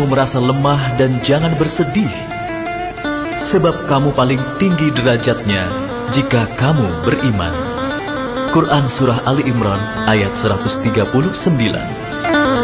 kamu merasa lemah dan jangan bersedih, sebab kamu paling tinggi derajatnya jika kamu beriman. Quran Surah Ali Imran ayat 139.